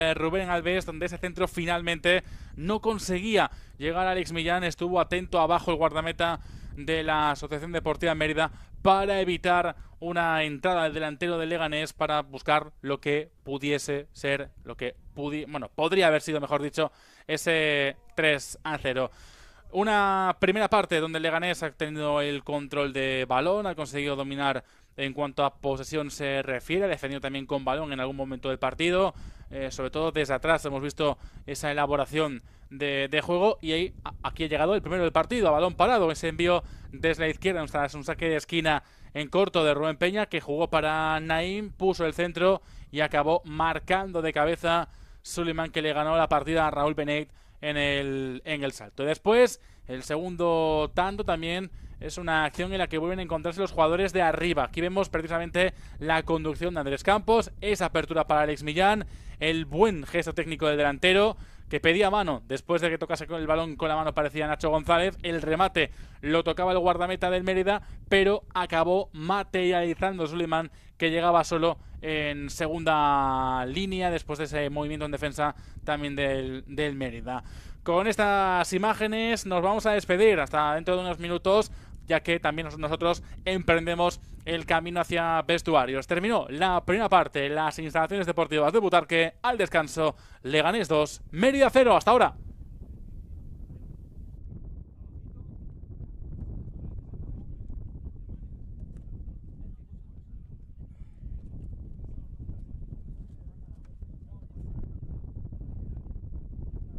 Rubén Alves, donde ese centro finalmente no conseguía llegar a Alex Millán. Estuvo atento abajo el guardameta de la Asociación Deportiva Mérida para evitar una entrada del delantero del Leganés para buscar lo que pudiese ser, podría haber sido, mejor dicho, ese 3-0. Una primera parte donde el Leganés ha tenido el control de balón, ha conseguido dominar en cuanto a posesión se refiere, ha defendido también con balón en algún momento del partido, sobre todo desde atrás hemos visto esa elaboración de juego y ahí aquí ha llegado el primero del partido, a balón parado, ese envío desde la izquierda, un saque de esquina en corto de Rubén Peña que jugó para Naim, puso el centro y acabó marcando de cabeza Suleiman, que le ganó la partida a Raúl Benet en el salto. Después, el segundo tanto también es una acción en la que vuelven a encontrarse los jugadores de arriba. Aquí vemos precisamente la conducción de Andrés Campos, esa apertura para Alex Millán, el buen gesto técnico del delantero, que pedía mano después de que tocase con el balón con la mano, parecía Nacho González. El remate lo tocaba el guardameta del Mérida, pero acabó materializando Suleiman, que llegaba solo en segunda línea después de ese movimiento en defensa también del Mérida. Con estas imágenes nos vamos a despedir hasta dentro de unos minutos, ya que también nosotros emprendemos el camino hacia vestuarios. Terminó la primera parte, las instalaciones deportivas de Butarque. Al descanso, Leganés 2, Mérida 0. Hasta ahora.